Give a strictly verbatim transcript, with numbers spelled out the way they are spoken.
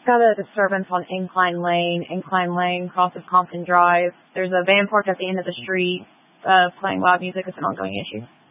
Got a disturbance on Incline Lane. Incline Lane crosses Compton Drive. There's a van parked at the end of the street uh, playing loud music. It's an ongoing issue.